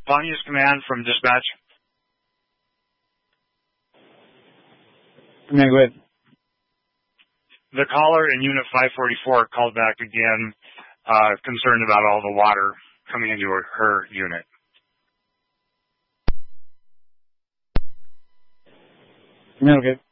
Pontius Command from dispatch. Command, go ahead. The caller in Unit 544 called back again, concerned about all the water coming into her unit. Command, okay.